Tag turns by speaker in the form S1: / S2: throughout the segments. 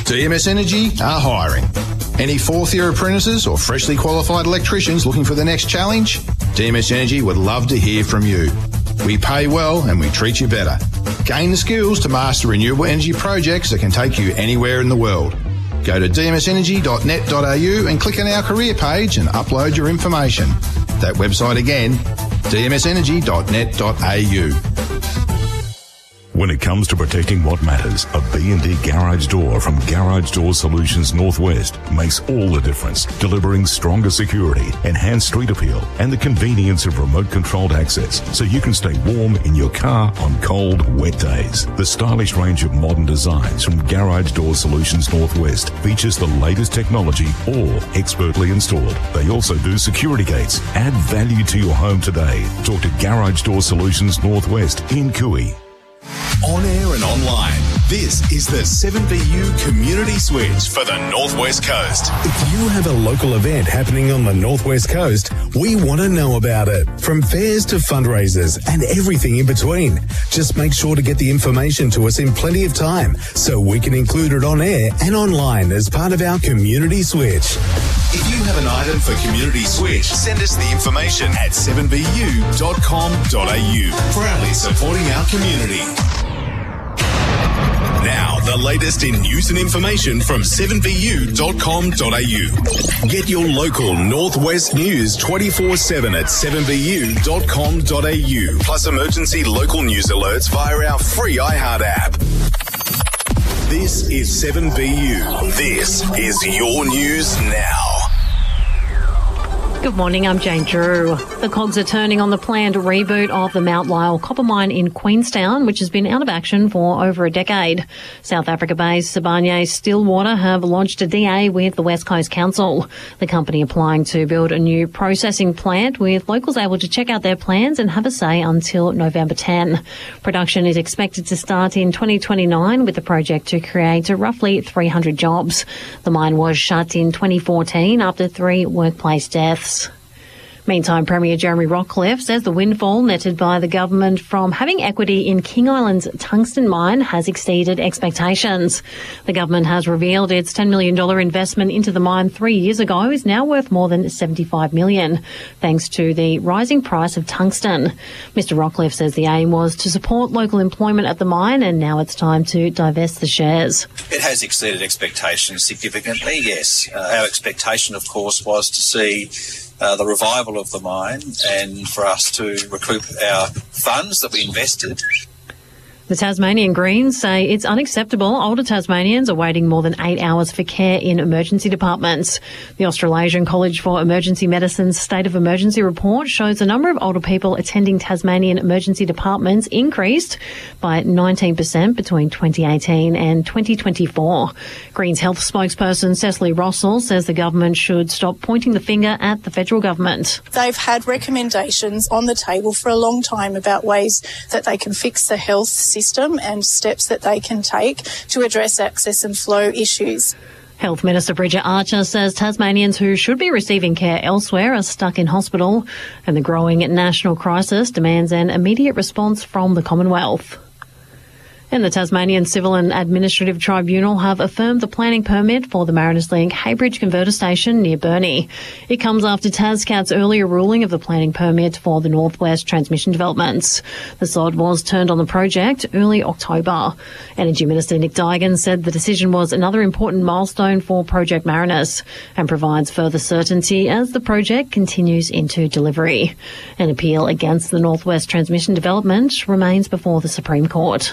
S1: DMS Energy are hiring. Any fourth-year apprentices or freshly qualified electricians looking for the next challenge? DMS Energy would love to hear from you. We pay well and we treat you better. Gain the skills to master renewable energy projects that can take you anywhere in the world. Go to dmsenergy.net.au and click on our career page and upload your information. That website again, dmsenergy.net.au.
S2: When it comes to protecting what matters, a B&D garage door from Garage Door Solutions Northwest makes all the difference, delivering stronger security, enhanced street appeal, and the convenience of remote-controlled access so you can stay warm in your car on cold, wet days. The stylish range of modern designs from Garage Door Solutions Northwest features the latest technology, all expertly installed. They also do security gates. Add value to your home today. Talk to Garage Door Solutions Northwest in Cooey.
S3: On air and online, this is the 7BU Community Switch for the Northwest Coast.
S4: If you have a local event happening on the Northwest Coast, we want to know about it. From fairs to fundraisers and everything in between. Just make sure to get the information to us in plenty of time so we can include it on air and online as part of our Community Switch.
S3: If you have an item for Community Switch, send us the information at 7bu.com.au. Proudly supporting our community. Now, the latest in news and information from 7bu.com.au. Get your local Northwest news 24/7 at 7bu.com.au. Plus emergency local news alerts via our free iHeart app. This is 7BU. This is your news now.
S5: Good morning, I'm Jane Drew. The cogs are turning on the planned reboot of the Mount Lyell copper mine in Queenstown, which has been out of action for over a decade. South Africa-based Sibanye-Stillwater have lodged a DA with the West Coast Council. The company applying to build a new processing plant, with locals able to check out their plans and have a say until November 10. Production is expected to start in 2029, with the project to create roughly 300 jobs. The mine was shut in 2014 after 3 workplace deaths. Meantime, Premier Jeremy Rockcliffe says the windfall netted by the government from having equity in King Island's tungsten mine has exceeded expectations. The government has revealed its $10 million investment into the mine 3 years ago is now worth more than $75 million, thanks to the rising price of tungsten. Mr Rockcliffe says the aim was to support local employment at the mine, and now it's time to divest the shares.
S6: It has exceeded expectations significantly, yes. Our expectation, of course, was to see the revival of the mine and for us to recoup our funds that we invested.
S5: The Tasmanian Greens say it's unacceptable older Tasmanians are waiting more than 8 hours for care in emergency departments. The Australasian College for Emergency Medicine's State of Emergency report shows the number of older people attending Tasmanian emergency departments increased by 19% between 2018 and 2024. Greens health spokesperson Cecily Rossell says the government should stop pointing the finger at the federal government.
S7: They've had recommendations on the table for a long time about ways that they can fix the health system and steps that they can take to address access and flow issues.
S5: Health Minister Bridget Archer says Tasmanians who should be receiving care elsewhere are stuck in hospital, and the growing national crisis demands an immediate response from the Commonwealth. And the Tasmanian Civil and Administrative Tribunal have affirmed the planning permit for the Mariners Link Haybridge Converter Station near Burnie. It comes after TasCat's earlier ruling of the planning permit for the Northwest Transmission Developments. The sod was turned on the project early October. Energy Minister Nick Duigan said the decision was another important milestone for Project Mariners and provides further certainty as the project continues into delivery. An appeal against the Northwest Transmission Development remains before the Supreme Court.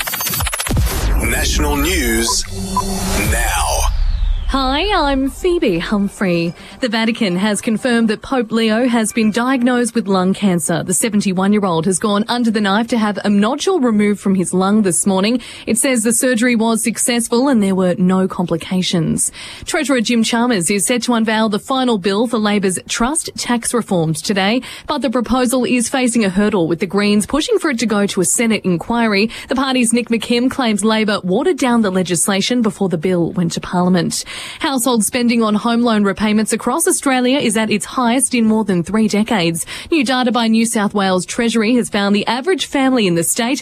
S3: National news now.
S8: Hi, I'm Phoebe Humphrey. The Vatican has confirmed that Pope Leo has been diagnosed with lung cancer. The 71-year-old has gone under the knife to have a nodule removed from his lung this morning. It says the surgery was successful and there were no complications. Treasurer Jim Chalmers is set to unveil the final bill for Labor's trust tax reforms today, but the proposal is facing a hurdle, with the Greens pushing for it to go to a Senate inquiry. The party's Nick McKim claims Labor watered down the legislation before the bill went to Parliament. Household spending on home loan repayments across Australia is at its highest in more than 3 decades. New data by New South Wales Treasury has found the average family in the state